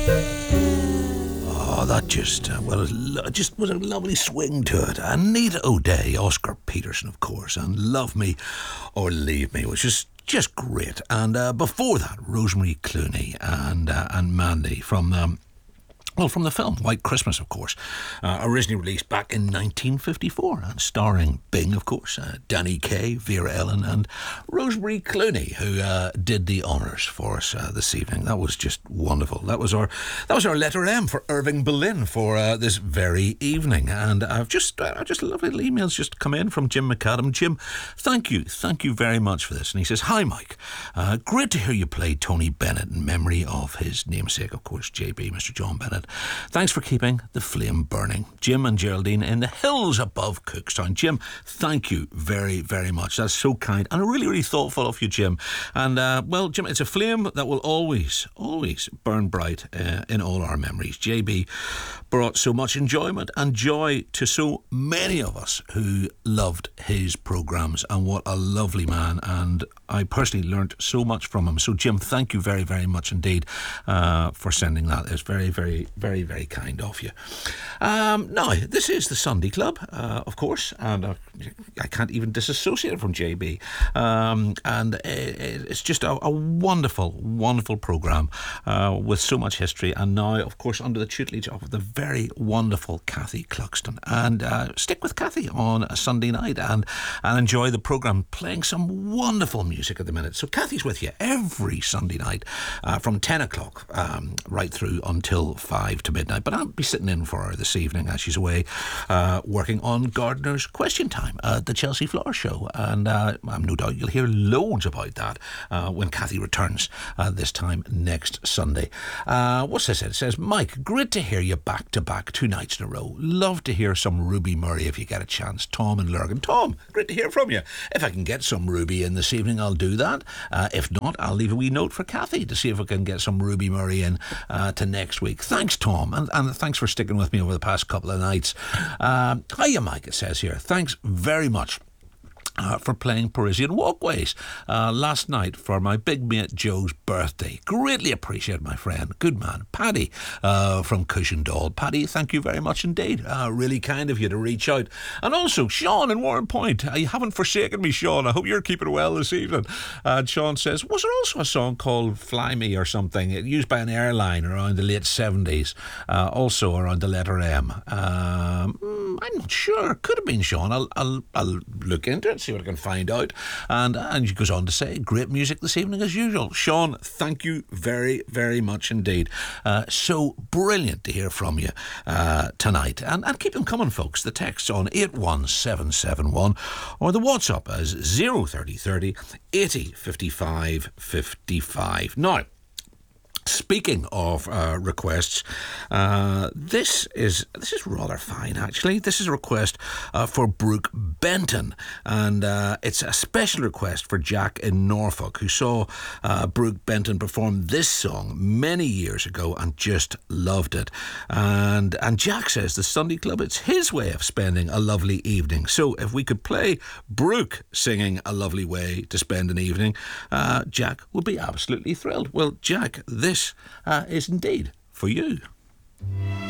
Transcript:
Oh, that just was a lovely swing to it. Anita O'Day, Oscar Peterson, of course, and Love Me or Leave Me, which is just great. And before that, Rosemary Clooney and Mandy from the film White Christmas, of course, originally released back in 1954, and starring Bing, of course, Danny Kaye, Vera Ellen, and Rosemary Clooney, who did the honours for us this evening. That was just wonderful. That was our letter M for Irving Boleyn for this very evening. And I've just lovely little emails just come in from Jim McAdam. Jim, thank you very much for this. And he says, "Hi, Mike. Great to hear you play Tony Bennett in memory of his namesake, of course, JB, Mr. John Bennett. Thanks for keeping the flame burning. Jim and Geraldine in the hills above Cookstown." Jim, thank you very, very much. That's so kind and really, really thoughtful of you, Jim. And, well, Jim, it's a flame that will always, always burn bright in all our memories. JB brought so much enjoyment and joy to so many of us who loved his programmes, and what a lovely man, and I personally learnt so much from him. So, Jim, thank you very, very much indeed for sending that. It's very, very, very, very kind of you. Now, this is the Sunday Club, of course, and I can't even disassociate from JB. And it's just a wonderful, wonderful programme with so much history, and now, of course, under the tutelage of the very wonderful Kathy Cluxton. And stick with Kathy on a Sunday night and enjoy the programme, playing some wonderful music at the minute. So Kathy's with you every Sunday night from 10 o'clock right through until 5 to midnight. But I'll be sitting in for her this evening as she's away working on Gardener's Question Time at the Chelsea Flower Show. And I'm no doubt you'll hear loads about that when Kathy returns this time next Sunday. What's this? It says, "Mike, great to hear you back to back 2 nights in a row. Love to hear some Ruby Murray if you get a chance. Tom and Lurgan." Tom, great to hear from you. If I can get some Ruby in this evening, I'll do that. If not, I'll leave a wee note for Kathy to see if I can get some Ruby Murray in to next week. Thanks, Tom, and thanks for sticking with me over the past couple of nights. Hiya, Mike, it says here. Thanks very much for playing Parisian Walkways last night for my big mate Joe's birthday. Greatly appreciate, my friend. Good man. Paddy from Cushendall. Paddy, thank you very much indeed. Really kind of you to reach out. And also Sean in Warren Point. You haven't forsaken me, Sean. I hope you're keeping well this evening. Sean says, was there also a song called Fly Me or something used by an airline around the late 70s, also around the letter M? I'm not sure. Could have been, Sean. I'll look into it, see what I can find out. And she goes on to say, great music this evening as usual. Sean, thank you very, very much indeed. So brilliant to hear from you tonight. And keep them coming, folks. The text's on 81771 or the WhatsApp as 03030 80 55 55. Now, speaking of requests, this is rather fine, actually. This is a request for Brooke Benton, and it's a special request for Jack in Norfolk, who saw Brooke Benton perform this song many years ago and just loved it. And Jack says the Sunday Club, it's his way of spending a lovely evening. So if we could play Brooke singing A Lovely Way to Spend an Evening, Jack would be absolutely thrilled. Well, Jack, this is indeed for you.